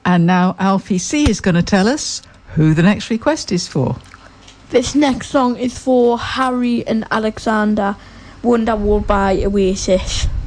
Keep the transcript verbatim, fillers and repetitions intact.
And now Alfie C is going to tell us who the next request is for. This next song is for Harry and Alexander, Wonderwall by Oasis.